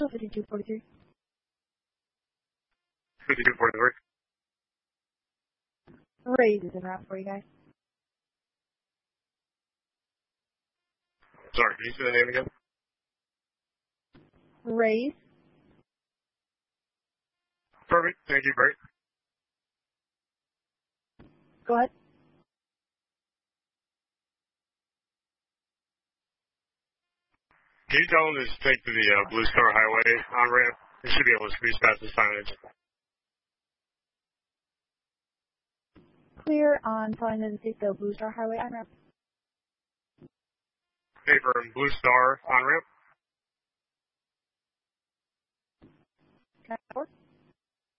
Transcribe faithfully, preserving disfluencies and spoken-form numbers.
Schedule fifty-two forty-three. fifty-two forty-three. Raise is en route for you guys. Sorry, can you say the name again? Raise. Perfect. Thank you, great. Go ahead. Can you tell them to just take to the uh, Blue Star Highway on-ramp? They should be able to squeeze past the signage. Clear on telling them to take the Blue Star Highway on-ramp. Paper and Blue Star on-ramp. Can I forward?